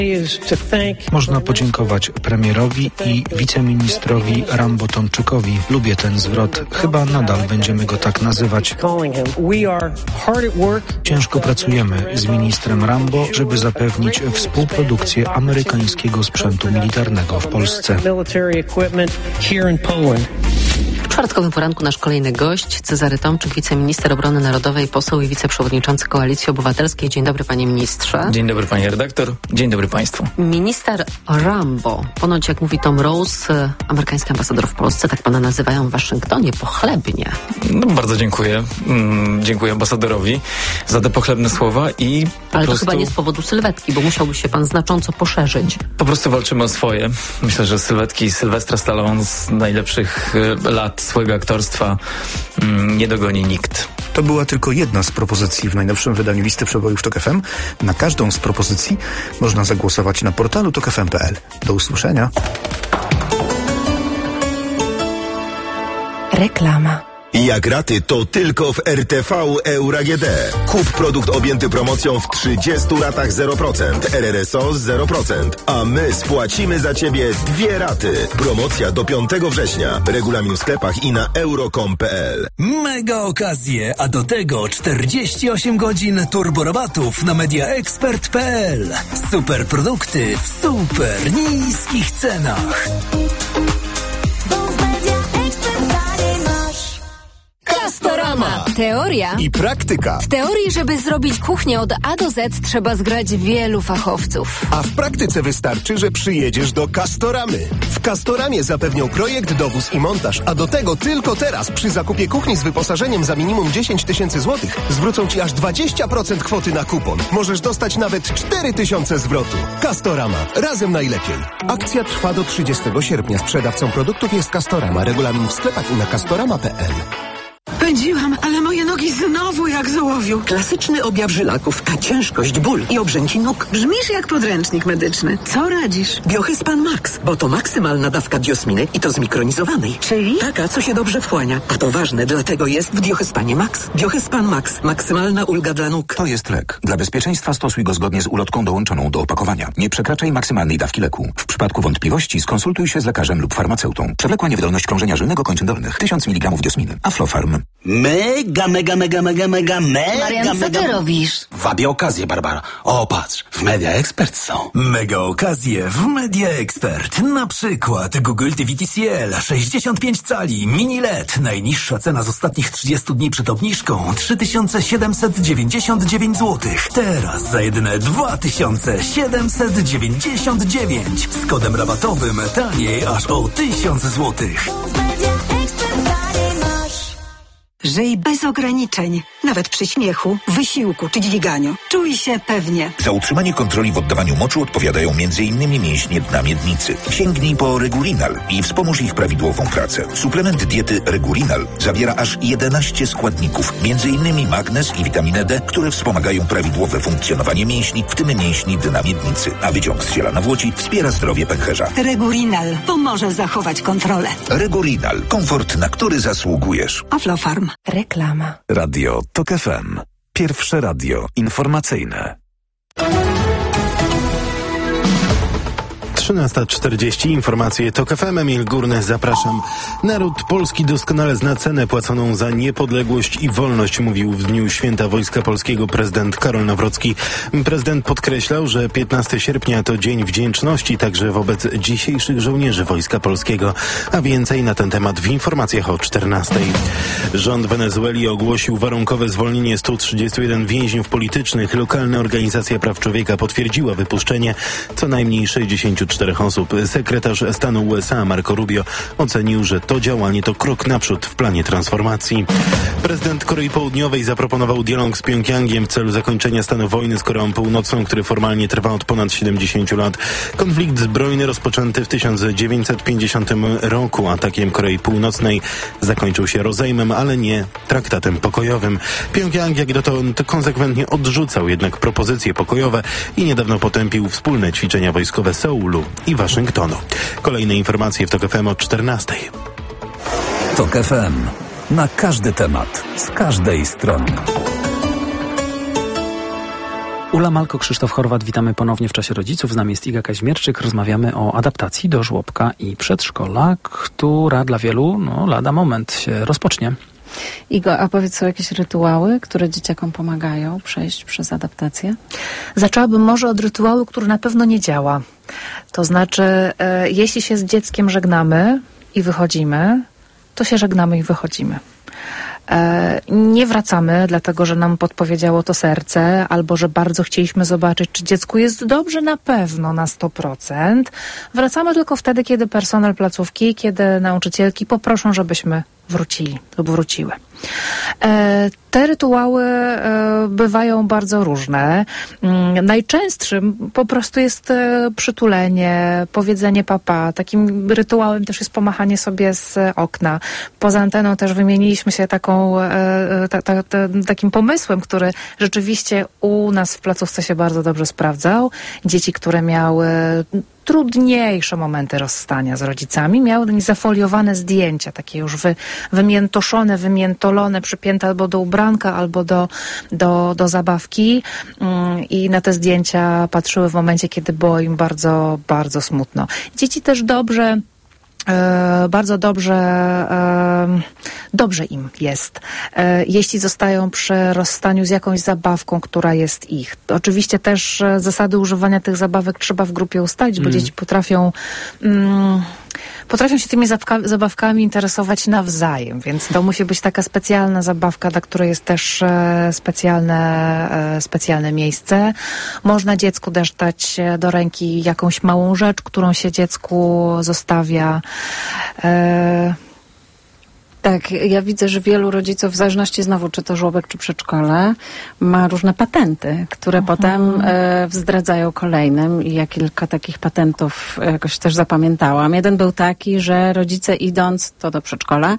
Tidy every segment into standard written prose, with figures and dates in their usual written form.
Można podziękować premierowi i wiceministrowi Rambo-Tomczykowi. Lubię ten zwrot. Chyba nadal będziemy go tak nazywać. Ciężko pracujemy z ministrem Rambo, żeby zapewnić współprodukcję amerykańskiego sprzętu militarnego w Polsce. W czwartkowym poranku nasz kolejny gość, Cezary Tomczyk, wiceminister obrony narodowej, poseł i wiceprzewodniczący Koalicji Obywatelskiej. Dzień dobry, panie ministrze. Dzień dobry, pani redaktor. Dzień dobry państwu. Minister Rambo. Ponoć, jak mówi Tom Rose, amerykański ambasador w Polsce, tak pana nazywają w Waszyngtonie, pochlebnie. No, bardzo dziękuję. Dziękuję ambasadorowi za te pochlebne słowa i Ale to chyba nie z powodu sylwetki, bo musiałby się pan znacząco poszerzyć. Po prostu walczymy o swoje. Myślę, że sylwetki Sylwestra Stallone z najlepszych lat swojego aktorstwa nie dogoni nikt. To była tylko jedna z propozycji w najnowszym wydaniu listy przebojów TOK FM. Na każdą z propozycji można zagłosować na portalu tokfm.pl. Do usłyszenia. Reklama. Jak raty, to tylko w RTV Euro AGD. Kup produkt objęty promocją w 30 ratach 0%, RRSO 0%, a my spłacimy za Ciebie 2 raty. Promocja do 5 września. Regulamin w sklepach i na euro.com.pl. Mega okazje, a do tego 48 godzin turborabatów na mediaexpert.pl. Super produkty w super niskich cenach. Castorama. Teoria I praktyka. W teorii, żeby zrobić kuchnię od A do Z, trzeba zgrać wielu fachowców. A w praktyce wystarczy, że przyjedziesz do Castoramy. W Castoramie zapewnią projekt, dowóz i montaż, a do tego tylko teraz przy zakupie kuchni z wyposażeniem za minimum 10 000 złotych zwrócą Ci aż 20% kwoty na kupon. Możesz dostać nawet 4 000 zwrotu. Castorama. Razem najlepiej. Akcja trwa do 30 sierpnia. Sprzedawcą produktów jest Castorama. Regulamin w sklepach i na castorama.pl. Pędziłam, ale moje nogi znowu jak z ołowiu. Klasyczny objaw żylaków, a ciężkość, ból i obrzęki nóg. Brzmisz jak podręcznik medyczny. Co radzisz? Biohyspan Max, bo to maksymalna dawka diosminy i to zmikronizowanej. Czyli? Taka, co się dobrze wchłania. A to ważne, dlatego jest w Biohyspanie Max. Biohyspan Max. Maksymalna ulga dla nóg. To jest lek. Dla bezpieczeństwa stosuj go zgodnie z ulotką dołączoną do opakowania. Nie przekraczaj maksymalnej dawki leku. W przypadku wątpliwości skonsultuj się z lekarzem lub farmaceutą. Przewlekła niewydolność krążenia żylnego kończyn dolnych. 1000 mg diosminy. Aflofarm. Mega. Marian, co ty robisz? Wabię okazję, Barbara. O, patrz, w Media Expert są. Mega okazje w Media Expert. Na przykład Google TV TCL 65 cali, mini LED. Najniższa cena z ostatnich 30 dni przed obniżką 3799 zł. Teraz za jedyne 2799. Z kodem rabatowym taniej aż o 1000 zł. Żyj bez ograniczeń. Nawet przy śmiechu, wysiłku czy dźwiganiu. Czuj się pewnie. Za utrzymanie kontroli w oddawaniu moczu odpowiadają m.in. mięśnie dna miednicy. Sięgnij po Regulinal i wspomóż ich prawidłową pracę. Suplement diety Regulinal zawiera aż 11 składników, m.in. magnez i witaminę D, które wspomagają prawidłowe funkcjonowanie mięśni, w tym mięśni dna miednicy. A wyciąg z ziela nawłoci wspiera zdrowie pęcherza. Regulinal pomoże zachować kontrolę. Regulinal. Komfort, na który zasługujesz. Aflofarm. Reklama. Radio TOK FM. Pierwsze radio informacyjne. 13:40. Informacje TOK FM. Emil Górny, zapraszam. Naród polski doskonale zna cenę płaconą za niepodległość i wolność, mówił w dniu Święta Wojska Polskiego prezydent Karol Nawrocki. Prezydent podkreślał, że 15 sierpnia to dzień wdzięczności także wobec dzisiejszych żołnierzy Wojska Polskiego. A więcej na ten temat w informacjach o 14:00. Rząd Wenezueli ogłosił warunkowe zwolnienie 131 więźniów politycznych. Lokalna organizacja praw człowieka potwierdziła wypuszczenie co najmniej 64 osób. Sekretarz stanu USA Marco Rubio ocenił, że to działanie to krok naprzód w planie transformacji. Prezydent Korei Południowej zaproponował dialog z Pjongjangiem w celu zakończenia stanu wojny z Koreą Północną, który formalnie trwa od ponad 70 lat. Konflikt zbrojny rozpoczęty w 1950 roku atakiem Korei Północnej zakończył się rozejmem, ale nie traktatem pokojowym. Pjongjang jak dotąd konsekwentnie odrzucał jednak propozycje pokojowe i niedawno potępił wspólne ćwiczenia wojskowe Seulu i Waszyngtonu. Kolejne informacje w TOK FM o 14:00. TOK FM. Na każdy temat, z każdej strony. Ula Malko, Krzysztof Horwat, witamy ponownie w Czasie Rodziców. Z nami jest Iga Kaźmierczyk. Rozmawiamy o adaptacji do żłobka i przedszkola, która dla wielu, lada moment się rozpocznie. Igo, a powiedz, są jakieś rytuały, które dzieciakom pomagają przejść przez adaptację? Zaczęłabym może od rytuału, który na pewno nie działa. To znaczy, jeśli się z dzieckiem żegnamy i wychodzimy, to się żegnamy i wychodzimy. Nie wracamy, dlatego że nam podpowiedziało to serce, albo że bardzo chcieliśmy zobaczyć, czy dziecku jest dobrze, na pewno na 100%. Wracamy tylko wtedy, kiedy personel placówki, kiedy nauczycielki poproszą, żebyśmy wrócili lub wróciły. Te rytuały bywają bardzo różne. Najczęstszym po prostu jest przytulenie, powiedzenie papa. Takim rytuałem też jest pomachanie sobie z okna. Poza anteną też wymieniliśmy się takim pomysłem, który rzeczywiście u nas w placówce się bardzo dobrze sprawdzał. Dzieci, które miały trudniejsze momenty rozstania z rodzicami, miały zafoliowane zdjęcia, takie już wymiętoszone, wymiętolone, przypięte albo do ubranka, albo do zabawki i na te zdjęcia patrzyły w momencie, kiedy było im bardzo, bardzo smutno. Dzieci też bardzo dobrze im jest, jeśli zostają przy rozstaniu z jakąś zabawką, która jest ich. Oczywiście też zasady używania tych zabawek trzeba w grupie ustalić, bo dzieci potrafią się tymi zabawkami nawzajem, więc to musi być taka specjalna zabawka, dla której jest też specjalne miejsce. Można dziecku też dać do ręki jakąś małą rzecz, którą się dziecku zostawia. Tak, ja widzę, że wielu rodziców, w zależności znowu, czy to żłobek, czy przedszkole, ma różne patenty, które potem zdradzają kolejnym i ja kilka takich patentów jakoś też zapamiętałam. Jeden był taki, że rodzice idąc do przedszkola,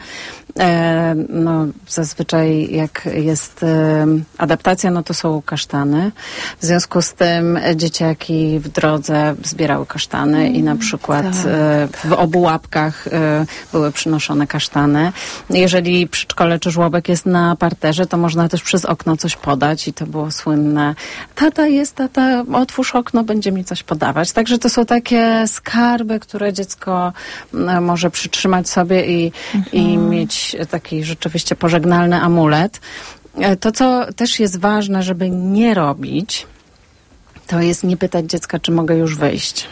zazwyczaj jak jest adaptacja, to są kasztany. W związku z tym dzieciaki w drodze zbierały kasztany i na przykład w obu łapkach były przynoszone kasztany. Jeżeli przedszkole czy żłobek jest na parterze, to można też przez okno coś podać i to było słynne. Tata, otwórz okno, będzie mi coś podawać. Także to są takie skarby, które dziecko może przytrzymać sobie i mieć taki rzeczywiście pożegnalny amulet. To, co też jest ważne, żeby nie robić, to jest nie pytać dziecka, czy mogę już wyjść.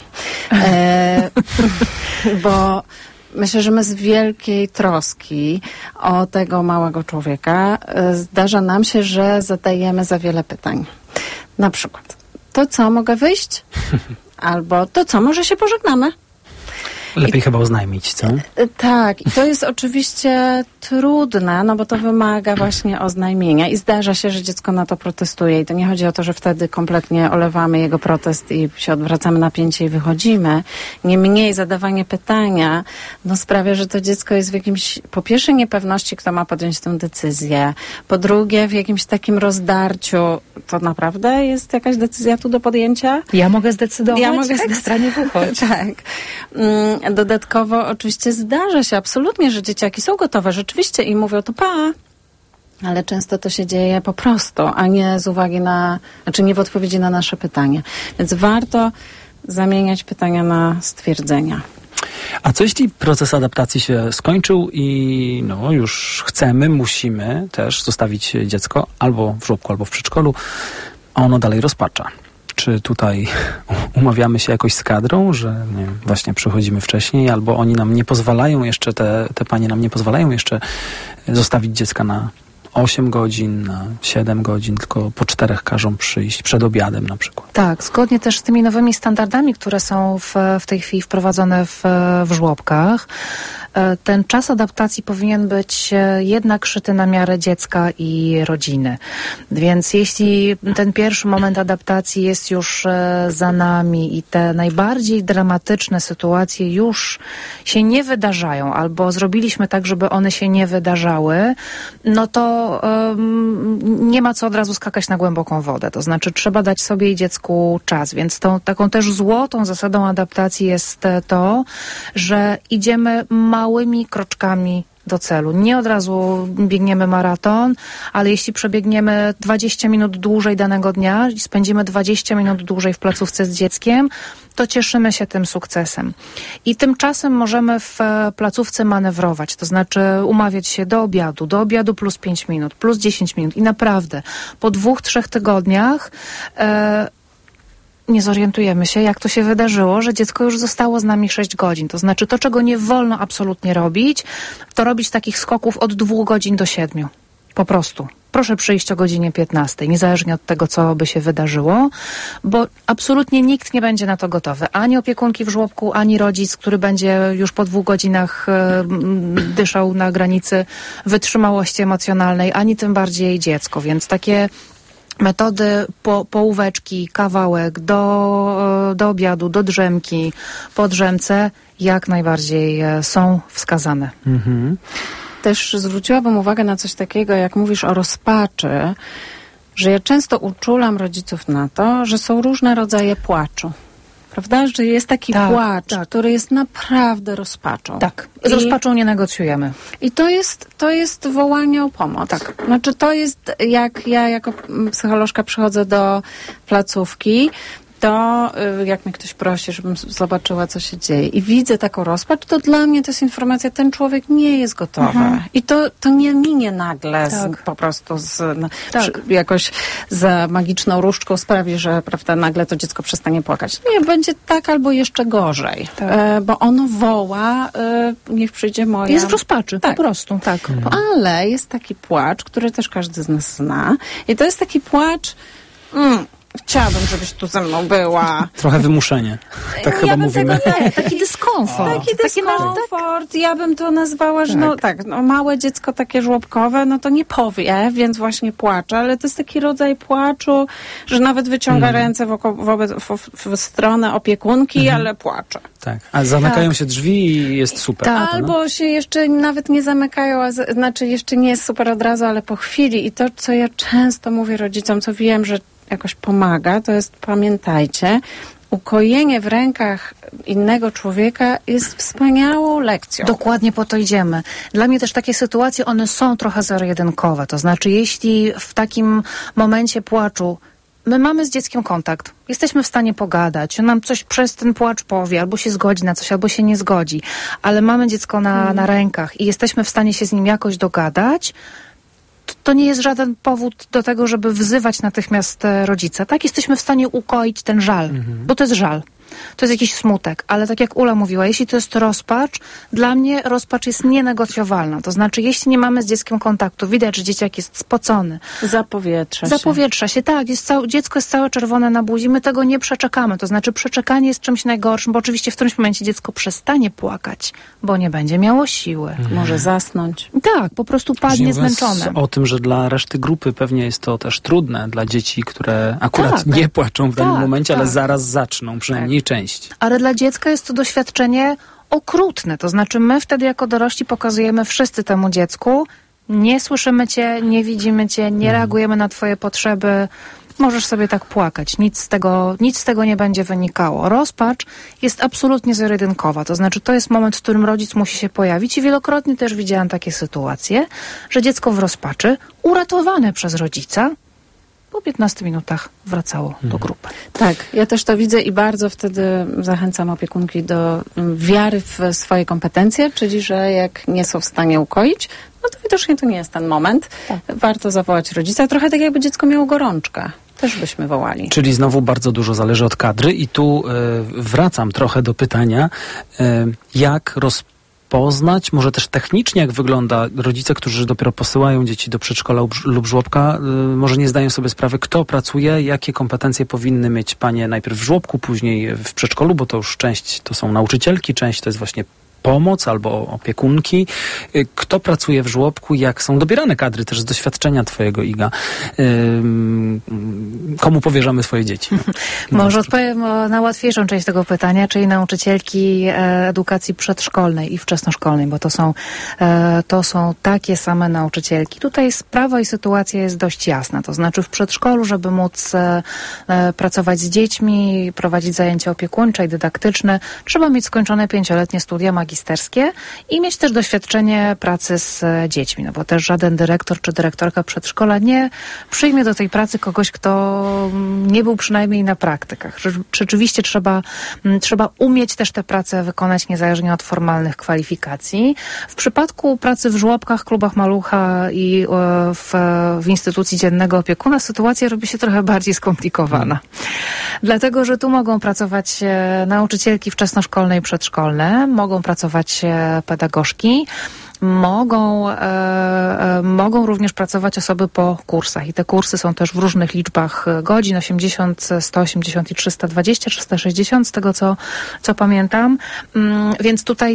Bo myślę, że my z wielkiej troski o tego małego człowieka zdarza nam się, że zadajemy za wiele pytań. Na przykład, to co, mogę wyjść? Albo to co, może się pożegnamy? Lepiej chyba oznajmić, co? Tak, i to jest oczywiście trudne, bo to wymaga właśnie oznajmienia i zdarza się, że dziecko na to protestuje i to nie chodzi o to, że wtedy kompletnie olewamy jego protest i się odwracamy napięcie i wychodzimy. Niemniej zadawanie pytania sprawia, że to dziecko jest w jakimś, po pierwsze niepewności, kto ma podjąć tę decyzję, po drugie w jakimś takim rozdarciu. To naprawdę jest jakaś decyzja tu do podjęcia? Ja mogę zdecydować? Ja mogę Ekstra, nie wychodź. Tak. Dodatkowo oczywiście zdarza się absolutnie, że dzieciaki są gotowe rzeczywiście i mówią to pa, ale często to się dzieje po prostu, a nie z uwagi nie w odpowiedzi na nasze pytanie. Więc warto zamieniać pytania na stwierdzenia. A co jeśli proces adaptacji się skończył i już musimy też zostawić dziecko albo w żłobku, albo w przedszkolu, a ono dalej rozpacza? Czy tutaj umawiamy się jakoś z kadrą, że właśnie przychodzimy wcześniej, albo oni nam nie pozwalają jeszcze, te panie nam nie pozwalają jeszcze zostawić dziecka na 8 godzin, na 7 godzin, tylko po 4 każą przyjść przed obiadem na przykład. Tak, zgodnie też z tymi nowymi standardami, które są w tej chwili wprowadzone w żłobkach. Ten czas adaptacji powinien być jednak szyty na miarę dziecka i rodziny. Więc jeśli ten pierwszy moment adaptacji jest już za nami i te najbardziej dramatyczne sytuacje już się nie wydarzają, albo zrobiliśmy tak, żeby one się nie wydarzały, to nie ma co od razu skakać na głęboką wodę. To znaczy trzeba dać sobie i dziecku czas. Więc taką też złotą zasadą adaptacji jest to, że idziemy małymi kroczkami do celu. Nie od razu biegniemy maraton, ale jeśli przebiegniemy 20 minut dłużej danego dnia i spędzimy 20 minut dłużej w placówce z dzieckiem, to cieszymy się tym sukcesem. I tymczasem możemy w placówce manewrować, to znaczy umawiać się do obiadu plus 5 minut, plus 10 minut i naprawdę po 2-3 tygodniach nie zorientujemy się, jak to się wydarzyło, że dziecko już zostało z nami 6 godzin. To znaczy to, czego nie wolno absolutnie robić, to robić takich skoków od 2 godzin do 7. Po prostu. Proszę przyjść o godzinie 15, niezależnie od tego, co by się wydarzyło, bo absolutnie nikt nie będzie na to gotowy. Ani opiekunki w żłobku, ani rodzic, który będzie już po 2 godzinach dyszał na granicy wytrzymałości emocjonalnej, ani tym bardziej dziecko. Więc takie metody połóweczki, kawałek do obiadu, do drzemki, po drzemce jak najbardziej są wskazane. Mhm. Też zwróciłabym uwagę na coś takiego, jak mówisz o rozpaczy, że ja często uczulam rodziców na to, że są różne rodzaje płaczu. Prawda? Że jest taki płacz, który jest naprawdę rozpaczą. Tak. Z rozpaczą nie negocjujemy. I to jest wołanie o pomoc. Tak. Znaczy to jest, jak ja jako psycholożka przychodzę do placówki, to jak mnie ktoś prosi, żebym zobaczyła, co się dzieje i widzę taką rozpacz, to dla mnie to jest informacja, ten człowiek nie jest gotowy. I to nie minie nagle po prostu jakoś za magiczną różdżką sprawi, że prawda, nagle to dziecko przestanie płakać. Nie, będzie tak albo jeszcze gorzej. Bo ono woła, niech przyjdzie moja... Jest w rozpaczy, po prostu. Tak. Ale jest taki płacz, który też każdy z nas zna. I to jest taki płacz... Chciałabym, żebyś tu ze mną była. Trochę wymuszenie. Tak chyba mówimy. Taki dyskomfort. Taki dyskomfort. Ja bym to nazwała, że małe dziecko takie żłobkowe, no to nie powie, więc właśnie płacze, ale to jest taki rodzaj płaczu, że nawet wyciąga ręce w stronę opiekunki, ale płacze. Tak. A zamykają się drzwi i jest super. Albo się jeszcze nawet nie zamykają, znaczy jeszcze nie jest super od razu, ale po chwili. I to, co ja często mówię rodzicom, co wiem, że jakoś pomaga, to jest, pamiętajcie, ukojenie w rękach innego człowieka jest wspaniałą lekcją. Dokładnie po to idziemy. Dla mnie też takie sytuacje, one są trochę zero-jedynkowe. To znaczy, jeśli w takim momencie płaczu my mamy z dzieckiem kontakt, jesteśmy w stanie pogadać, on nam coś przez ten płacz powie, albo się zgodzi na coś, albo się nie zgodzi, ale mamy dziecko na rękach i jesteśmy w stanie się z nim jakoś dogadać, to nie jest żaden powód do tego, żeby wzywać natychmiast rodzica. Tak, jesteśmy w stanie ukoić ten żal, bo to jest żal. To jest jakiś smutek, ale tak jak Ula mówiła, jeśli to jest rozpacz, dla mnie rozpacz jest nienegocjowalna. To znaczy, jeśli nie mamy z dzieckiem kontaktu, widać, że dzieciak jest spocony. Zapowietrza się, tak. Dziecko jest całe czerwone na buzi, my tego nie przeczekamy. To znaczy, przeczekanie jest czymś najgorszym, bo oczywiście w którymś momencie dziecko przestanie płakać, bo nie będzie miało siły. Może zasnąć. Tak, po prostu padnie zmęczone. O tym, że dla reszty grupy pewnie jest to też trudne, dla dzieci, które akurat nie płaczą w danym momencie, ale zaraz zaczną, przynajmniej część. Ale dla dziecka jest to doświadczenie okrutne. To znaczy my wtedy jako dorośli pokazujemy wszyscy temu dziecku, nie słyszymy cię, nie widzimy cię, nie reagujemy na twoje potrzeby, możesz sobie tak płakać. Nic z tego nie będzie wynikało. Rozpacz jest absolutnie zero-jedynkowa. To znaczy to jest moment, w którym rodzic musi się pojawić i wielokrotnie też widziałam takie sytuacje, że dziecko w rozpaczy, uratowane przez rodzica, po 15 minutach wracało do grupy. Tak, ja też to widzę i bardzo wtedy zachęcam opiekunki do wiary w swoje kompetencje, czyli że jak nie są w stanie ukoić, no to widocznie to nie jest ten moment. Warto zawołać rodzica. Trochę tak jakby dziecko miało gorączkę. Też byśmy wołali. Czyli znowu bardzo dużo zależy od kadry i tu wracam trochę do pytania, jak poznać, może też technicznie, jak wygląda rodzice, którzy dopiero posyłają dzieci do przedszkola lub żłobka, może nie zdają sobie sprawy, kto pracuje, jakie kompetencje powinny mieć panie najpierw w żłobku, później w przedszkolu, bo to już część to są nauczycielki, część to jest właśnie pomoc albo opiekunki. Kto pracuje w żłobku, jak są dobierane kadry też z doświadczenia twojego, Iga? Komu powierzamy swoje dzieci? Może odpowiem na łatwiejszą część tego pytania, czyli nauczycielki edukacji przedszkolnej i wczesnoszkolnej, bo to są takie same nauczycielki. Tutaj sprawa i sytuacja jest dość jasna. To znaczy w przedszkolu, żeby móc pracować z dziećmi, prowadzić zajęcia opiekuńcze i dydaktyczne, trzeba mieć skończone 5-letnie studia magisterskie magisterskie i mieć też doświadczenie pracy z dziećmi, no bo też żaden dyrektor czy dyrektorka przedszkola nie przyjmie do tej pracy kogoś, kto nie był przynajmniej na praktykach. Rzeczywiście trzeba umieć też tę pracę wykonać niezależnie od formalnych kwalifikacji. W przypadku pracy w żłobkach, klubach Malucha i w instytucji dziennego opiekuna sytuacja robi się trochę bardziej skomplikowana. Dlatego, że tu mogą pracować nauczycielki wczesnoszkolne i przedszkolne, mogą pracować pedagogzki, mogą również pracować osoby po kursach i te kursy są też w różnych liczbach godzin, 80, 180 i 320, 360 z tego co pamiętam, więc tutaj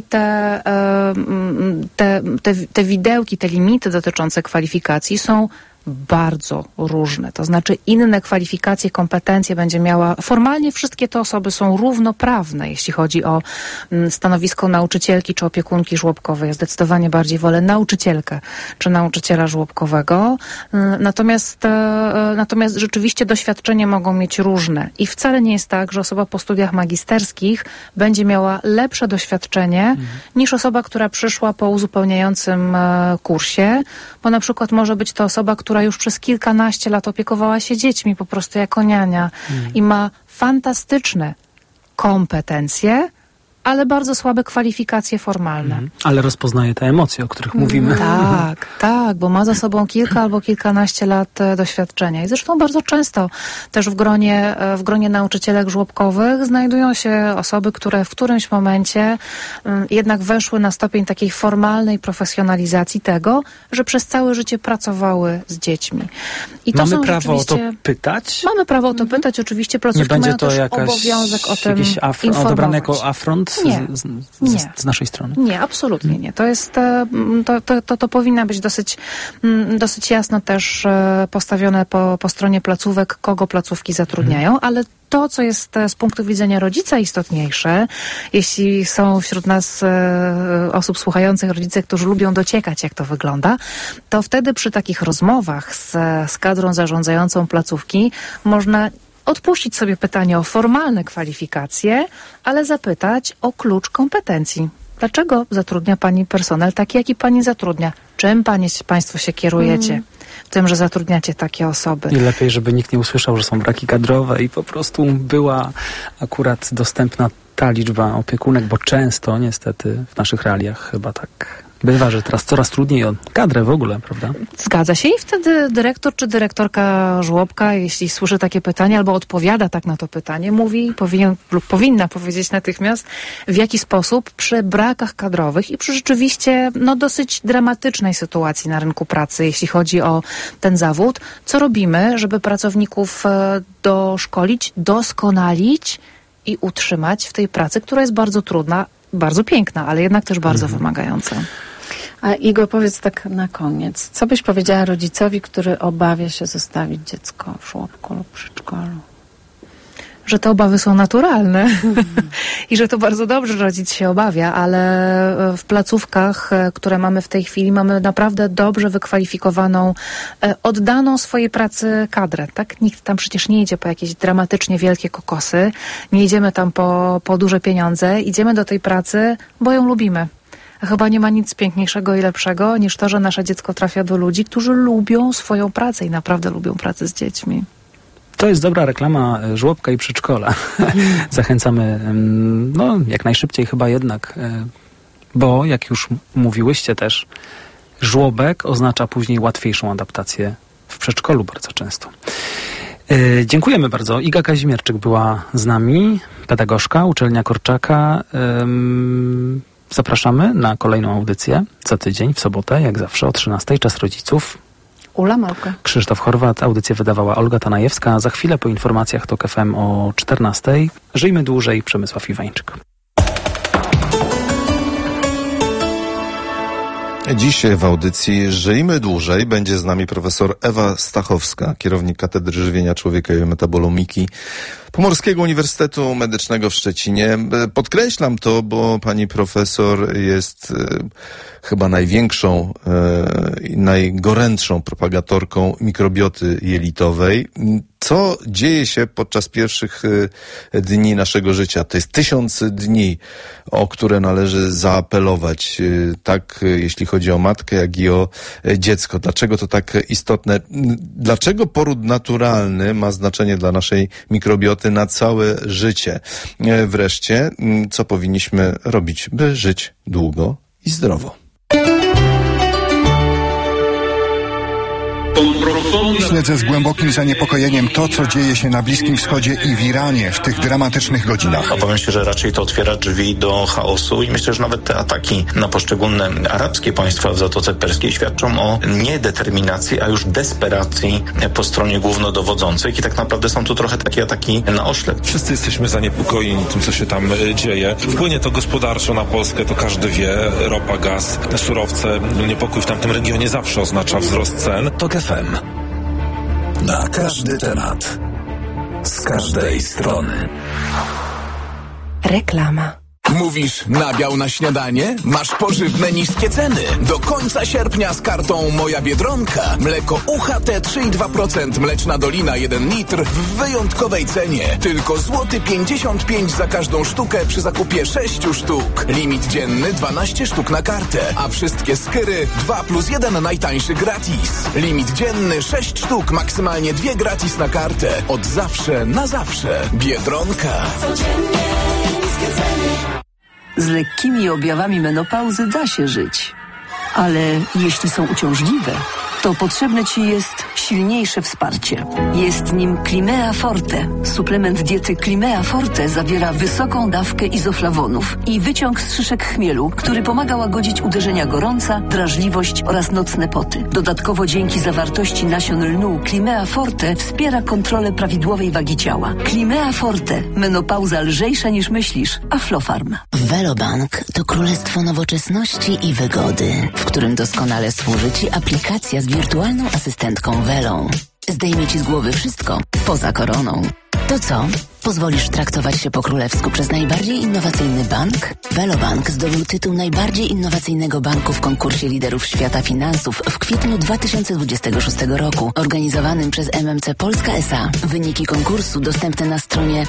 te widełki, te limity dotyczące kwalifikacji są bardzo różne. To znaczy inne kwalifikacje, kompetencje będzie miała. Formalnie wszystkie te osoby są równoprawne, jeśli chodzi o stanowisko nauczycielki czy opiekunki żłobkowej. Ja zdecydowanie bardziej wolę nauczycielkę czy nauczyciela żłobkowego. Natomiast rzeczywiście doświadczenia mogą mieć różne. I wcale nie jest tak, że osoba po studiach magisterskich będzie miała lepsze doświadczenie niż osoba, która przyszła po uzupełniającym kursie, bo na przykład może być to osoba, która już przez kilkanaście lat opiekowała się dziećmi po prostu jako niania i ma fantastyczne kompetencje, ale bardzo słabe kwalifikacje formalne. Ale rozpoznaje te emocje, o których mówimy. Tak, bo ma za sobą kilka albo kilkanaście lat doświadczenia. I zresztą bardzo często też w gronie nauczycielek żłobkowych znajdują się osoby, które w którymś momencie jednak weszły na stopień takiej formalnej profesjonalizacji tego, że przez całe życie pracowały z dziećmi. I to mamy prawo o to pytać? Mamy prawo o to pytać. Oczywiście placówki mają też obowiązek o tym informować. Odebrane jako afront z naszej strony? Nie, absolutnie nie. To jest, to powinna być dosyć jasno też postawione po stronie placówek, kogo placówki zatrudniają, ale to, co jest z punktu widzenia rodzica istotniejsze, jeśli są wśród nas osób słuchających rodzice, którzy lubią dociekać, jak to wygląda, to wtedy przy takich rozmowach z kadrą zarządzającą placówki można odpuścić sobie pytanie o formalne kwalifikacje, ale zapytać o klucz kompetencji. Dlaczego zatrudnia pani personel taki, jaki pani zatrudnia? Czym państwo się kierujecie w tym, że zatrudniacie takie osoby? I lepiej, żeby nikt nie usłyszał, że są braki kadrowe i po prostu była akurat dostępna ta liczba opiekunek, bo często niestety w naszych realiach chyba tak bywa, że teraz coraz trudniej o kadrę w ogóle, prawda? Zgadza się i wtedy dyrektor czy dyrektorka żłobka, jeśli słyszy takie pytanie albo odpowiada tak na to pytanie, mówi, powinna powiedzieć natychmiast, w jaki sposób przy brakach kadrowych i przy rzeczywiście dosyć dramatycznej sytuacji na rynku pracy, jeśli chodzi o ten zawód, co robimy, żeby pracowników doszkolić, doskonalić i utrzymać w tej pracy, która jest bardzo trudna, bardzo piękna, ale jednak też bardzo wymagająca. A Igo, powiedz tak na koniec, co byś powiedziała rodzicowi, który obawia się zostawić dziecko w żłobku lub przedszkolu? Że te obawy są naturalne i że to bardzo dobrze, że rodzic się obawia, ale w placówkach, które mamy w tej chwili, mamy naprawdę dobrze wykwalifikowaną, oddaną swojej pracy kadrę, tak? Nikt tam przecież nie idzie po jakieś dramatycznie wielkie kokosy, nie idziemy tam po duże pieniądze, idziemy do tej pracy, bo ją lubimy. A chyba nie ma nic piękniejszego i lepszego niż to, że nasze dziecko trafia do ludzi, którzy lubią swoją pracę i naprawdę lubią pracę z dziećmi. To jest dobra reklama żłobka i przedszkola. Zachęcamy, jak najszybciej chyba jednak, bo jak już mówiłyście też, żłobek oznacza później łatwiejszą adaptację w przedszkolu bardzo często. Dziękujemy bardzo. Iga Kazimierczyk była z nami, pedagogzka, uczelnia Korczaka. Zapraszamy na kolejną audycję za tydzień, w sobotę, jak zawsze o 13:00, czas rodziców. Ula Małka. Krzysztof Horwat, audycję wydawała Olga Tanajewska. Za chwilę po informacjach TOK FM o 14:00. Żyjmy dłużej, Przemysław Iwańczyk. Dziś w audycji Żyjmy dłużej będzie z nami profesor Ewa Stachowska, kierownik Katedry Żywienia Człowieka i Metabolomiki Pomorskiego Uniwersytetu Medycznego w Szczecinie. Podkreślam to, bo pani profesor jest chyba największą i najgorętszą propagatorką mikrobioty jelitowej. Co dzieje się podczas pierwszych dni naszego życia? To jest 1000 dni, o które należy zaapelować, tak jeśli chodzi o matkę, jak i o dziecko. Dlaczego to tak istotne? Dlaczego poród naturalny ma znaczenie dla naszej mikrobioty na całe życie? Wreszcie, co powinniśmy robić, by żyć długo i zdrowo? Śledzę z głębokim zaniepokojeniem to, co dzieje się na Bliskim Wschodzie i w Iranie w tych dramatycznych godzinach. Obawiam się, że raczej to otwiera drzwi do chaosu i myślę, że nawet te ataki na poszczególne arabskie państwa w Zatoce Perskiej świadczą o nie determinacji, a już desperacji po stronie głównodowodzących i tak naprawdę są tu trochę takie ataki na oślep. Wszyscy jesteśmy zaniepokojeni tym, co się tam dzieje. Wpłynie to gospodarczo na Polskę, to każdy wie. Ropa, gaz, surowce, niepokój w tamtym regionie zawsze oznacza wzrost cen. TOK FM. Na każdy temat. Z każdej strony. Reklama. Mówisz, nabiał na śniadanie? Masz pożywne niskie ceny. Do końca sierpnia z kartą Moja Biedronka. Mleko UHT 3,2%, mleczna dolina 1 litr w wyjątkowej cenie. Tylko złoty 55 za każdą sztukę przy zakupie 6 sztuk. Limit dzienny 12 sztuk na kartę, a wszystkie skyry 2+1 najtańszy gratis. Limit dzienny 6 sztuk, maksymalnie 2 gratis na kartę. Od zawsze na zawsze. Biedronka. Codziennie niskie ceny. Z lekkimi objawami menopauzy da się żyć. Ale jeśli są uciążliwe, to potrzebne Ci jest silniejsze wsparcie. Jest nim Climea Forte. Suplement diety Climea Forte zawiera wysoką dawkę izoflawonów i wyciąg z szyszek chmielu, który pomaga łagodzić uderzenia gorąca, drażliwość oraz nocne poty. Dodatkowo dzięki zawartości nasion lnu Climea Forte wspiera kontrolę prawidłowej wagi ciała. Climea Forte. Menopauza lżejsza niż myślisz. Aflofarm. Velobank to królestwo nowoczesności i wygody, w którym doskonale służy Ci aplikacja z wirtualną asystentką Velą. Zdejmie Ci z głowy wszystko, poza koroną. To co? Pozwolisz traktować się po królewsku przez najbardziej innowacyjny bank? Velobank zdobył tytuł najbardziej innowacyjnego banku w konkursie liderów świata finansów w kwietniu 2026 roku, organizowanym przez MMC Polska S.A. Wyniki konkursu dostępne na stronie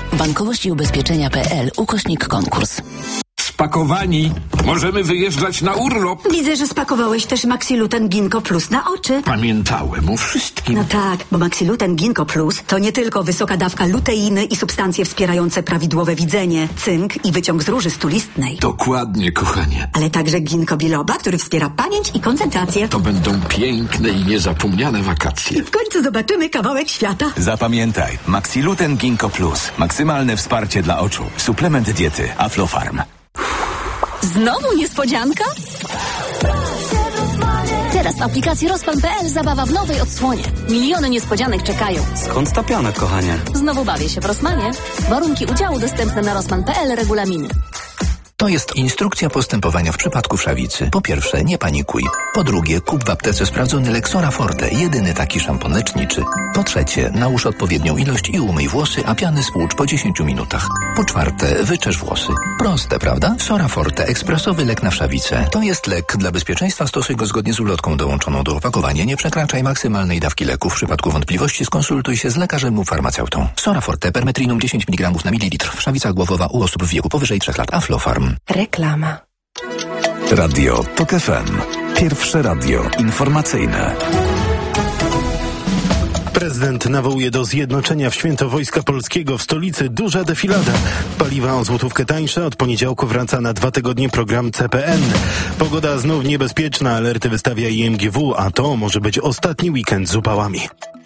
bankowościubezpieczenia.pl/konkurs. Spakowani. Możemy wyjeżdżać na urlop. Widzę, że spakowałeś też Maxiluten Ginkgo Plus na oczy. Pamiętałem o wszystkim. No tak, bo Maxiluten Ginkgo Plus to nie tylko wysoka dawka luteiny i substancje wspierające prawidłowe widzenie, cynk i wyciąg z róży stulistnej. Dokładnie, kochanie. Ale także ginkgo biloba, który wspiera pamięć i koncentrację. To będą piękne i niezapomniane wakacje. I w końcu zobaczymy kawałek świata. Zapamiętaj, Maxiluten Ginkgo Plus. Maksymalne wsparcie dla oczu. Suplement diety Aflofarm. Znowu niespodzianka? Teraz w aplikacji Rospan.pl zabawa w nowej odsłonie. Miliony niespodzianek czekają. Skąd ta pianek, kochanie? Znowu bawię się w Rosmanie. Warunki udziału dostępne na Rosman.pl, regulaminy. To jest instrukcja postępowania w przypadku wszawicy. Po pierwsze, nie panikuj. Po drugie, kup w aptece sprawdzony Lexora Forte, jedyny taki szampon leczniczy. Po trzecie, nałóż odpowiednią ilość i umyj włosy, a piany spłucz po 10 minutach. Po czwarte, wyczesz włosy. Proste, prawda? Sora Forte, ekspresowy lek na wszawicę. To jest lek. Dla bezpieczeństwa stosuj go zgodnie z ulotką dołączoną do opakowania. Nie przekraczaj maksymalnej dawki leku. W przypadku wątpliwości skonsultuj się z lekarzem lub farmaceutą. Sora Forte, permetrinum 10 mg na mililitr. Wszawica głowowa u osób w wieku powyżej 3 lat. Aflofarm. Reklama. Radio TOK FM. Pierwsze radio informacyjne. Prezydent nawołuje do zjednoczenia w święto Wojska Polskiego. W stolicy duża defilada. Paliwa o złotówkę tańsze. Od poniedziałku wraca na 2 tygodnie program CPN. Pogoda znów niebezpieczna. Alerty wystawia IMGW, a to może być ostatni weekend z upałami.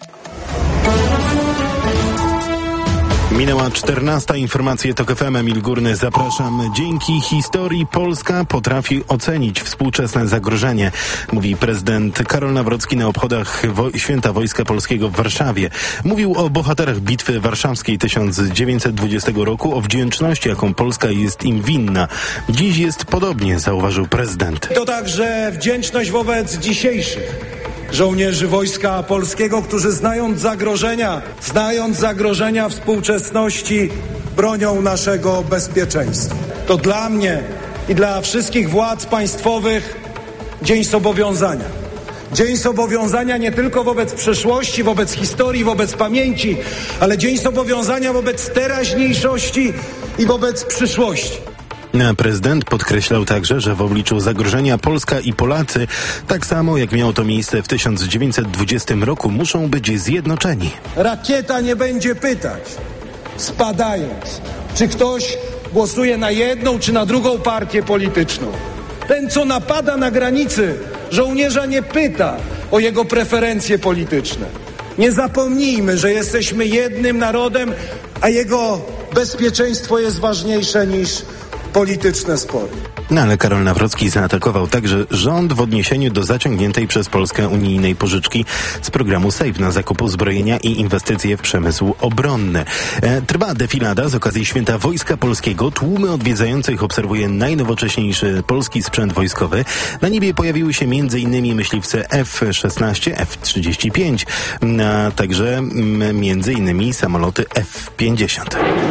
Minęła 14. Informacje TOK FM. Emil Górny, zapraszam. Dzięki historii Polska potrafi ocenić współczesne zagrożenie, mówi prezydent Karol Nawrocki na obchodach Święta Wojska Polskiego w Warszawie. Mówił o bohaterach Bitwy Warszawskiej 1920 roku, o wdzięczności, jaką Polska jest im winna. Dziś jest podobnie, zauważył prezydent. To także wdzięczność wobec dzisiejszych żołnierzy Wojska Polskiego, którzy znając zagrożenia współczesności, bronią naszego bezpieczeństwa. To dla mnie i dla wszystkich władz państwowych dzień zobowiązania. Dzień zobowiązania nie tylko wobec przeszłości, wobec historii, wobec pamięci, ale dzień zobowiązania wobec teraźniejszości i wobec przyszłości. Prezydent podkreślał także, że w obliczu zagrożenia Polska i Polacy, tak samo jak miało to miejsce w 1920 roku, muszą być zjednoczeni. Rakieta nie będzie pytać, spadając, czy ktoś głosuje na jedną czy na drugą partię polityczną. Ten, co napada na granicy, żołnierza nie pyta o jego preferencje polityczne. Nie zapomnijmy, że jesteśmy jednym narodem, a jego bezpieczeństwo jest ważniejsze niż polityczne spory. No ale Karol Nawrocki zaatakował także rząd w odniesieniu do zaciągniętej przez Polskę unijnej pożyczki z programu SAFE na zakup uzbrojenia i inwestycje w przemysł obronny. Trwa defilada z okazji Święta Wojska Polskiego. Tłumy odwiedzających obserwuje najnowocześniejszy polski sprzęt wojskowy. Na niebie pojawiły się m.in. myśliwce F-16, F-35, a także m.in. samoloty F-50.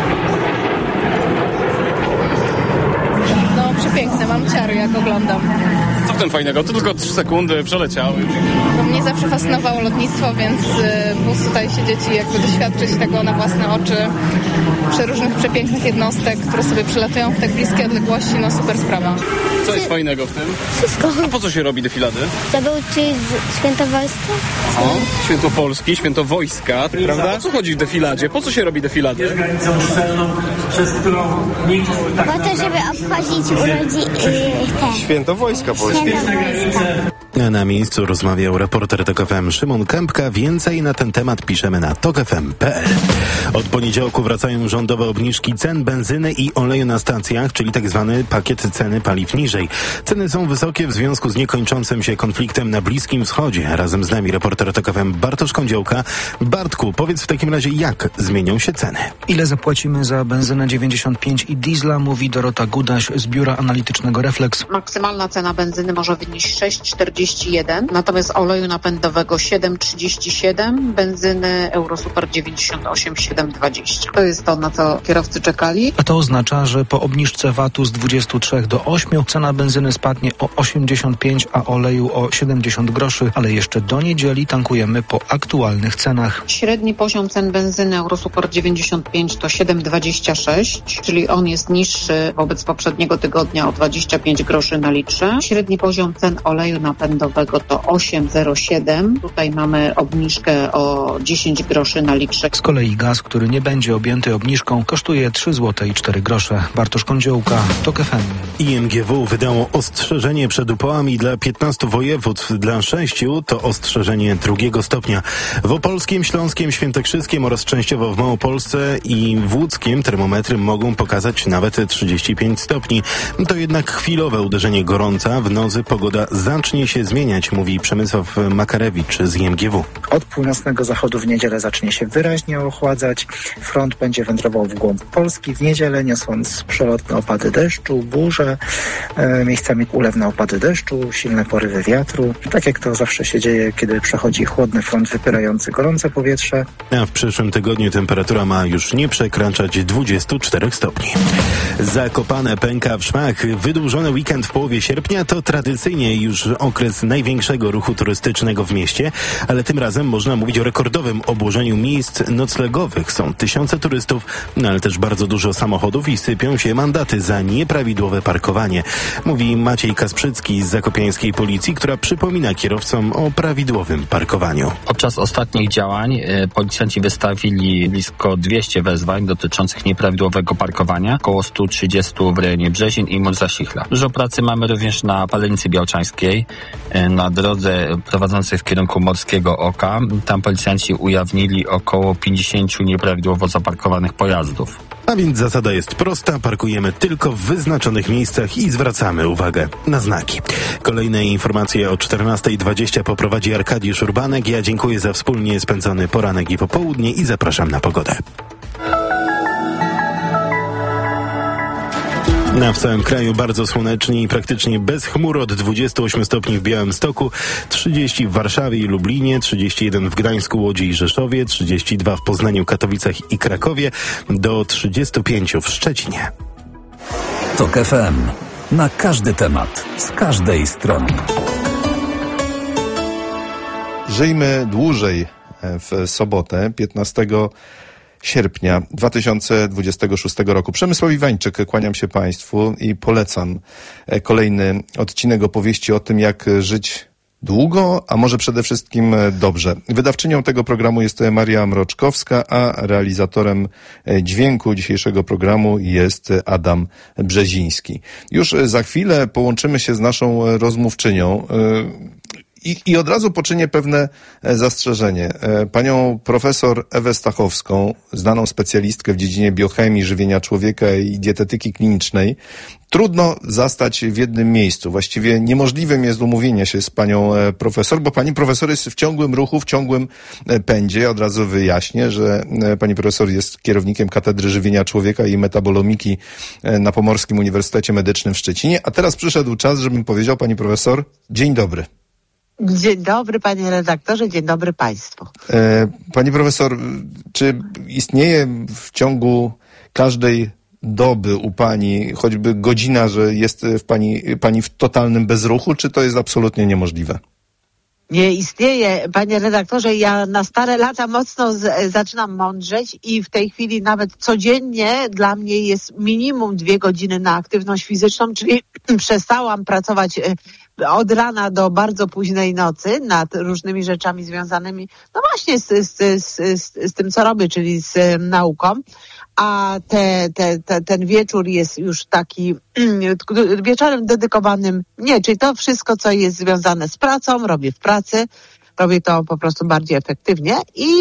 Piękne, mam ciary jak oglądam. Co w tym fajnego? To tylko 3 sekundy, przeleciały. Bo mnie zawsze fascynowało lotnictwo, więc móc tutaj siedzieć i jakby doświadczyć tego na własne oczy przeróżnych przepięknych jednostek, które sobie przylatują w tak bliskie odległości, no super sprawa. Co jest fajnego w tym? Wszystko. A po co się robi defilady? To był Święto Wojska? O, Święto Polski, Święto Wojska, prawda? O co chodzi w defiladzie? Po co się robi defilady? Po to, żeby obchodzić Święto Wojska Polskiego. Na miejscu rozmawiał reporter TOK FM Szymon Kępka. Więcej na ten temat piszemy na tokfm.pl. Od poniedziałku wracają rządowe obniżki cen benzyny i oleju na stacjach, czyli tak zwany pakiet ceny paliw niżej. Ceny są wysokie w związku z niekończącym się konfliktem na Bliskim Wschodzie. Razem z nami reporter TOK FM Bartosz Kądziołka. Bartku, powiedz w takim razie, jak zmienią się ceny? Ile zapłacimy za benzynę 95 i diesla, mówi Dorota Gudaś z biura analitycznego Reflex. Maksymalna cena benzyny może wynieść 6,41, natomiast oleju napędowego 7,37, benzyny Eurosuper 98, 7,20. To jest to, na co kierowcy czekali. A to oznacza, że po obniżce VAT-u z 23 do 8 cena benzyny spadnie o 85, a oleju o 70 groszy, ale jeszcze do niedzieli tankujemy po aktualnych cenach. Średni poziom cen benzyny Eurosuper 95 to 7,26, czyli on jest niższy wobec poprzedniego tygodnia o 25 groszy na litrze. Średni poziom cen oleju napędowego to 8,07. Tutaj mamy obniżkę o 10 groszy na litrze. Z kolei gaz, który nie będzie objęty obniżką, kosztuje 3 zł i 4 grosze. Bartosz Kądziołka, TOK FM. IMGW wydało ostrzeżenie przed upałami dla 15 województw. Dla 6 to ostrzeżenie 2 stopnia. W Opolskiem, Śląskiem, Świętokrzyskiem oraz częściowo w Małopolsce i w Łódzkiem termometry mogą pokazać nawet 35 stopni. To jednak chwilowe uderzenie gorąca. W nocy pogoda zacznie się zmieniać, mówi Przemysław Makarewicz z IMGW. Od północnego zachodu w niedzielę zacznie się wyraźnie ochładzać. Front będzie wędrował w głąb Polski w niedzielę, niosąc przelotne opady deszczu, burze, miejscami ulewne opady deszczu, silne porywy wiatru. Tak jak to zawsze się dzieje, kiedy przechodzi chłodny front wypierający gorące powietrze. A w przyszłym tygodniu temperatura ma już nie przekraczać 24 stopni. Zakopane pęka w szwach. Wydłużony weekend w połowie sierpnia to tradycyjnie już okres największego ruchu turystycznego w mieście, ale tym razem można mówić o rekordowym obłożeniu miejsc noclegowych. Są tysiące turystów, ale też bardzo dużo samochodów i sypią się mandaty za nieprawidłowe parkowanie. Mówi Maciej Kasprzycki z zakopiańskiej policji, która przypomina kierowcom o prawidłowym parkowaniu. Podczas ostatnich działań policjanci wystawili blisko 200 wezwań dotyczących nieprawidłowego parkowania, około 130 w rejonie Brzezin i Murza-Sichla. Dużo pracy mamy również na Palenicy Białczańskiej, na drodze prowadzącej w kierunku Morskiego Oka. Tam policjanci ujawnili około 50 nieprawidłowo zaparkowanych pojazdów. A więc zasada jest prosta, parkujemy tylko w wyznaczonych miejscach i zwracamy uwagę na znaki. Kolejne informacje o 14:20 poprowadzi Arkadiusz Urbanek. Ja dziękuję za wspólnie spędzony poranek i popołudnie i zapraszam na pogodę. W całym kraju bardzo słonecznie i praktycznie bez chmur, od 28 stopni w Białymstoku, 30 w Warszawie i Lublinie, 31 w Gdańsku, Łodzi i Rzeszowie, 32 w Poznaniu, Katowicach i Krakowie, do 35 w Szczecinie. TOK FM. Na każdy temat, z każdej strony. Żyjmy dłużej w sobotę, 15 sierpnia 2026 roku. Przemysław Iwańczyk, kłaniam się Państwu i polecam kolejny odcinek opowieści o tym, jak żyć długo, a może przede wszystkim dobrze. Wydawczynią tego programu jest Maria Mroczkowska, a realizatorem dźwięku dzisiejszego programu jest Adam Brzeziński. Już za chwilę połączymy się z naszą rozmówczynią. I od razu poczynię pewne zastrzeżenie. Panią profesor Ewę Stachowską, znaną specjalistkę w dziedzinie biochemii, żywienia człowieka i dietetyki klinicznej, trudno zastać w jednym miejscu. Właściwie niemożliwym jest umówienie się z panią profesor, bo pani profesor jest w ciągłym ruchu, w ciągłym pędzie. Od razu wyjaśnię, że pani profesor jest kierownikiem Katedry Żywienia Człowieka i Metabolomiki na Pomorskim Uniwersytecie Medycznym w Szczecinie. A teraz przyszedł czas, żebym powiedział pani profesor, dzień dobry. Dzień dobry, panie redaktorze, dzień dobry państwu. Pani profesor, czy istnieje w ciągu każdej doby u pani choćby godzina, że jest pani w totalnym bezruchu, czy to jest absolutnie niemożliwe? Nie istnieje, panie redaktorze, ja na stare lata mocno zaczynam mądrzeć i w tej chwili nawet codziennie dla mnie jest minimum 2 godziny na aktywność fizyczną, czyli przestałam pracować od rana do bardzo późnej nocy nad różnymi rzeczami związanymi, no właśnie z tym, co robię, czyli z nauką. A ten wieczór jest już taki wieczorem dedykowanym czyli to wszystko, co jest związane z pracą, robię w pracy, robię to po prostu bardziej efektywnie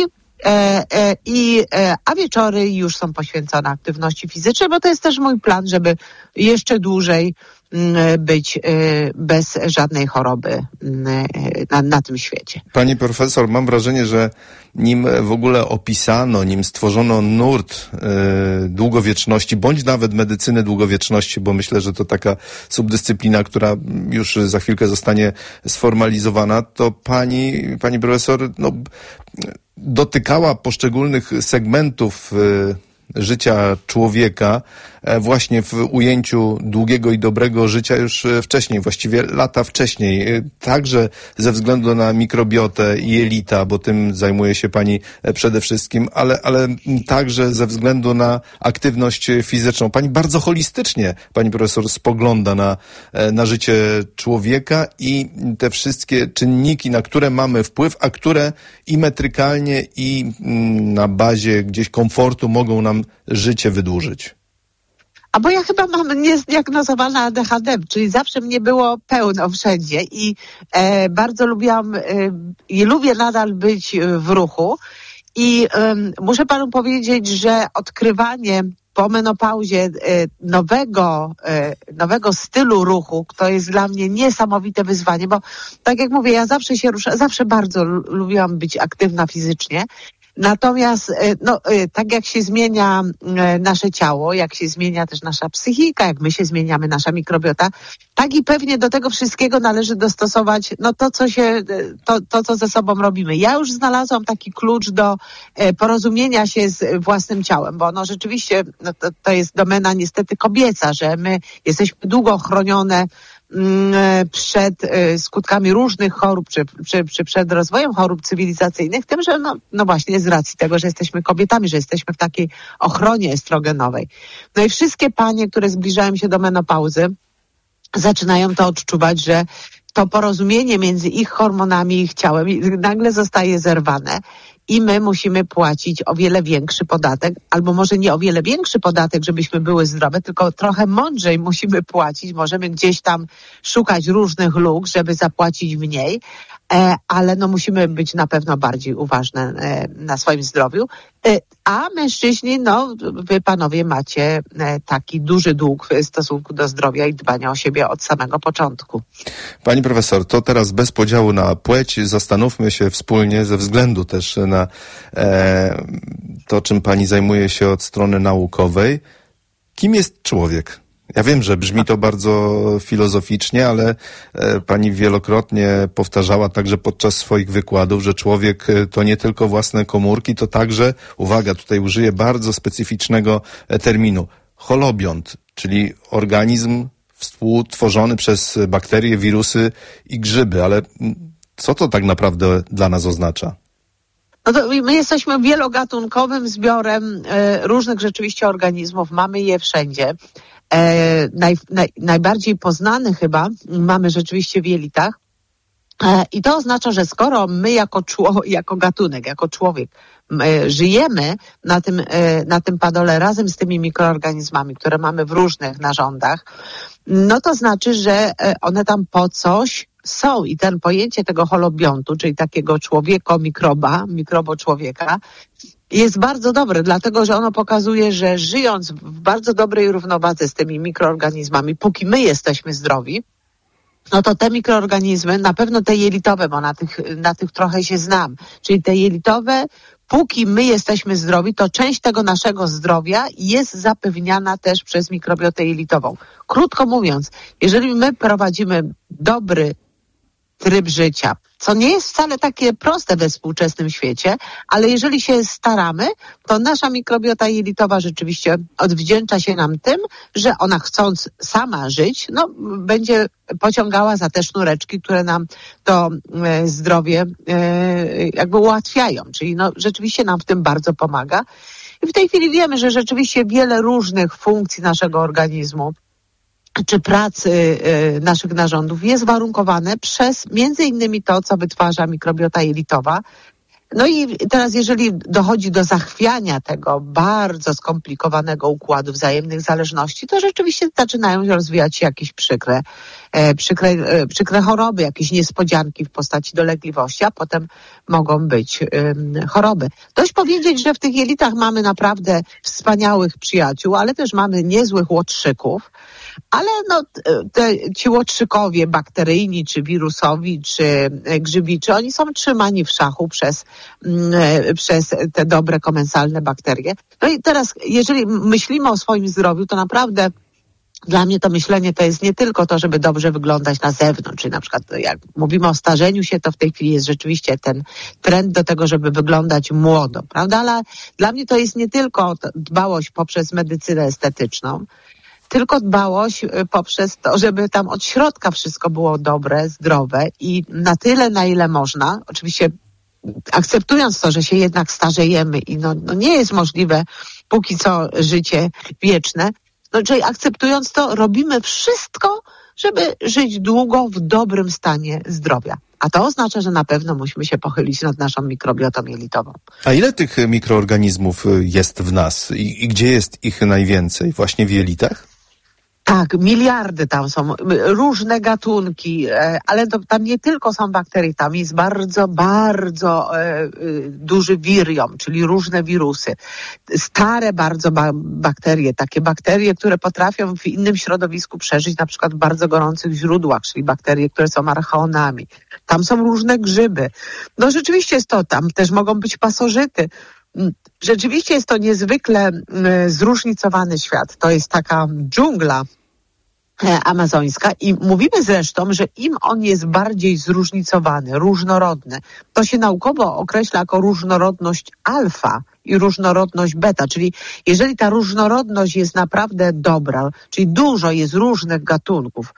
a wieczory już są poświęcone aktywności fizycznej, bo to jest też mój plan, żeby jeszcze dłużej być bez żadnej choroby na tym świecie. Pani profesor, mam wrażenie, że nim w ogóle opisano, nim stworzono nurt długowieczności, bądź nawet medycyny długowieczności, bo myślę, że to taka subdyscyplina, która już za chwilkę zostanie sformalizowana, to pani profesor dotykała poszczególnych segmentów życia człowieka właśnie w ujęciu długiego i dobrego życia już wcześniej, właściwie lata wcześniej, także ze względu na mikrobiotę i jelita, bo tym zajmuje się pani przede wszystkim, ale także ze względu na aktywność fizyczną. Pani bardzo holistycznie, pani profesor, spogląda na życie człowieka i te wszystkie czynniki, na które mamy wpływ, a które i metrykalnie, i na bazie gdzieś komfortu mogą nam życie wydłużyć. A bo ja chyba mam niezdiagnozowane ADHD, czyli zawsze mnie było pełno wszędzie i bardzo lubiłam i lubię nadal być w ruchu i muszę panu powiedzieć, że odkrywanie po menopauzie nowego stylu ruchu, to jest dla mnie niesamowite wyzwanie, bo tak jak mówię, ja zawsze się ruszam, zawsze bardzo lubiłam być aktywna fizycznie. Natomiast tak jak się zmienia nasze ciało, jak się zmienia też nasza psychika, jak my się zmieniamy, nasza mikrobiota, tak i pewnie do tego wszystkiego należy dostosować to, co ze sobą robimy. Ja już znalazłam taki klucz do porozumienia się z własnym ciałem, bo rzeczywiście to jest domena niestety kobieca, że my jesteśmy długo chronione przed skutkami różnych chorób, czy przed rozwojem chorób cywilizacyjnych, tym, że no właśnie z racji tego, że jesteśmy kobietami, że jesteśmy w takiej ochronie estrogenowej. No i wszystkie panie, które zbliżają się do menopauzy, zaczynają to odczuwać, że to porozumienie między ich hormonami i ich ciałem nagle zostaje zerwane i my musimy płacić o wiele większy podatek, albo może nie o wiele większy podatek, żebyśmy były zdrowe, tylko trochę mądrzej musimy płacić. Możemy gdzieś tam szukać różnych luk, żeby zapłacić mniej, ale musimy być na pewno bardziej uważne na swoim zdrowiu. A mężczyźni, wy panowie macie taki duży dług w stosunku do zdrowia i dbania o siebie od samego początku. Pani profesor, to teraz bez podziału na płeć zastanówmy się wspólnie, ze względu też na to, czym pani zajmuje się od strony naukowej. Kim jest człowiek? Ja wiem, że brzmi to bardzo filozoficznie, ale pani wielokrotnie powtarzała także podczas swoich wykładów, że człowiek to nie tylko własne komórki, to także, uwaga, tutaj użyję bardzo specyficznego terminu, holobiont, czyli organizm współtworzony przez bakterie, wirusy i grzyby. Ale co to tak naprawdę dla nas oznacza? No to my jesteśmy wielogatunkowym zbiorem różnych rzeczywiście organizmów. Mamy je wszędzie. Najbardziej poznany chyba mamy rzeczywiście w jelitach. I to oznacza, że skoro my jako gatunek, jako człowiek żyjemy na tym padole razem z tymi mikroorganizmami, które mamy w różnych narządach, no to znaczy, że one tam po coś są i ten pojęcie tego holobiontu, czyli takiego mikrobo-człowieka, jest bardzo dobre, dlatego że ono pokazuje, że żyjąc w bardzo dobrej równowadze z tymi mikroorganizmami, póki my jesteśmy zdrowi, no to te mikroorganizmy, na pewno te jelitowe, bo na tych trochę się znam, czyli te jelitowe, póki my jesteśmy zdrowi, to część tego naszego zdrowia jest zapewniana też przez mikrobiotę jelitową. Krótko mówiąc, jeżeli my prowadzimy dobry tryb życia, co nie jest wcale takie proste we współczesnym świecie, ale jeżeli się staramy, to nasza mikrobiota jelitowa rzeczywiście odwdzięcza się nam tym, że ona chcąc sama żyć, no będzie pociągała za te sznureczki, które nam to zdrowie jakby ułatwiają. Czyli no rzeczywiście nam w tym bardzo pomaga. I w tej chwili wiemy, że rzeczywiście wiele różnych funkcji naszego organizmu czy pracy naszych narządów jest warunkowane przez między innymi to, co wytwarza mikrobiota jelitowa. No i teraz jeżeli dochodzi do zachwiania tego bardzo skomplikowanego układu wzajemnych zależności, to rzeczywiście zaczynają rozwijać się jakieś przykre choroby, jakieś niespodzianki w postaci dolegliwości, a potem mogą być choroby. Dość powiedzieć, że w tych jelitach mamy naprawdę wspaniałych przyjaciół, ale też mamy niezłych łotrzyków. Ale no, ci łotrzykowie bakteryjni, czy wirusowi, czy grzybiczy, oni są trzymani w szachu przez te dobre komensalne bakterie. No i teraz, jeżeli myślimy o swoim zdrowiu, to naprawdę dla mnie to myślenie to jest nie tylko to, żeby dobrze wyglądać na zewnątrz, czyli na przykład jak mówimy o starzeniu się, to w tej chwili jest rzeczywiście ten trend do tego, żeby wyglądać młodo, prawda? Ale dla mnie to jest nie tylko dbałość poprzez medycynę estetyczną, tylko dbałość poprzez to, żeby tam od środka wszystko było dobre, zdrowe i na tyle, na ile można, oczywiście akceptując to, że się jednak starzejemy i no nie jest możliwe póki co życie wieczne, no czyli akceptując to, robimy wszystko, żeby żyć długo w dobrym stanie zdrowia. A to oznacza, że na pewno musimy się pochylić nad naszą mikrobiotą jelitową. A ile tych mikroorganizmów jest w nas i gdzie jest ich najwięcej? Właśnie w jelitach? Tak, miliardy tam są, różne gatunki, ale tam nie tylko są bakterie, tam jest bardzo, bardzo duży wiriom, czyli różne wirusy. Stare bardzo bakterie, takie bakterie, które potrafią w innym środowisku przeżyć, na przykład w bardzo gorących źródłach, czyli bakterie, które są archeonami. Tam są różne grzyby. No rzeczywiście jest to, tam też mogą być pasożyty. Rzeczywiście jest to niezwykle zróżnicowany świat. To jest taka dżungla amazońska i mówimy zresztą, że im on jest bardziej zróżnicowany, różnorodny, to się naukowo określa jako różnorodność alfa i różnorodność beta, czyli jeżeli ta różnorodność jest naprawdę dobra, czyli dużo jest różnych gatunków,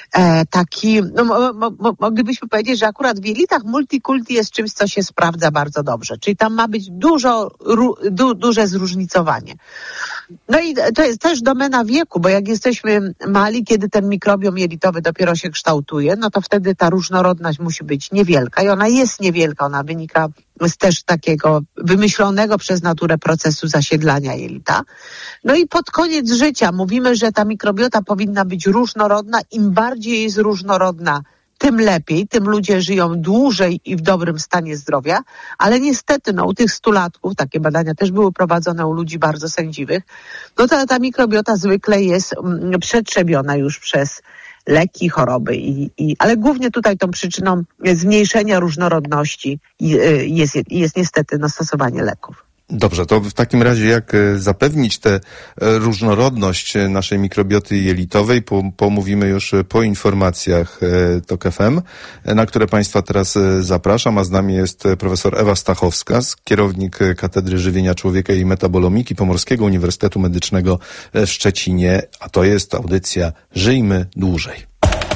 moglibyśmy powiedzieć, że akurat w jelitach multikulti jest czymś, co się sprawdza bardzo dobrze, czyli tam ma być duże zróżnicowanie. No i to jest też domena wieku, bo jak jesteśmy mali, kiedy ten mikrobiom jelitowy dopiero się kształtuje, no to wtedy ta różnorodność musi być niewielka i ona jest niewielka, ona wynika z też takiego wymyślonego przez naturę procesu zasiedlania jelita. No i pod koniec życia mówimy, że ta mikrobiota powinna być różnorodna. Im bardziej jest różnorodna, tym lepiej, tym ludzie żyją dłużej i w dobrym stanie zdrowia, ale niestety u tych 100-latków, takie badania też były prowadzone u ludzi bardzo sędziwych, no ta mikrobiota zwykle jest przetrzebiona już przez leki, choroby, ale głównie tutaj tą przyczyną zmniejszenia różnorodności jest niestety stosowanie leków. Dobrze, to w takim razie jak zapewnić tę różnorodność naszej mikrobioty jelitowej, pomówimy już po informacjach TOK FM, na które Państwa teraz zapraszam, a z nami jest profesor Ewa Stachowska, kierownik Katedry Żywienia Człowieka i Metabolomiki Pomorskiego Uniwersytetu Medycznego w Szczecinie, a to jest audycja Żyjmy Dłużej.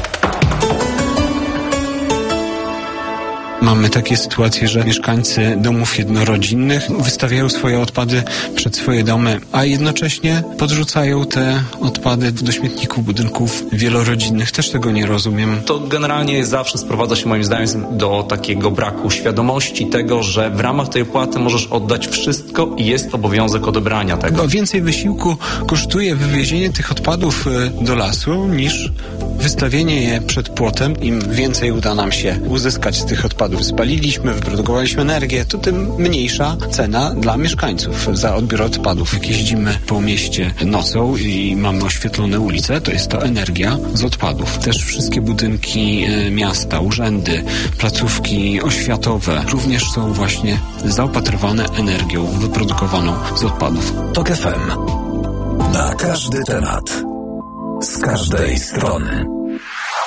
Mamy takie sytuacje, że mieszkańcy domów jednorodzinnych wystawiają swoje odpady przed swoje domy, a jednocześnie podrzucają te odpady do śmietników budynków wielorodzinnych. Też tego nie rozumiem. To generalnie zawsze sprowadza się moim zdaniem do takiego braku świadomości tego, że w ramach tej opłaty możesz oddać wszystko i jest obowiązek odebrania tego. Chyba więcej wysiłku kosztuje wywiezienie tych odpadów do lasu niż wystawienie je przed płotem. Im więcej uda nam się uzyskać z tych odpadów, spaliliśmy, wyprodukowaliśmy energię, to tym mniejsza cena dla mieszkańców za odbiór odpadów. Jak jeździmy po mieście nocą i mamy oświetlone ulice, to jest to energia z odpadów. Też wszystkie budynki miasta, urzędy, placówki oświatowe również są właśnie zaopatrywane energią wyprodukowaną z odpadów. TOK FM. Na każdy temat. Z każdej strony.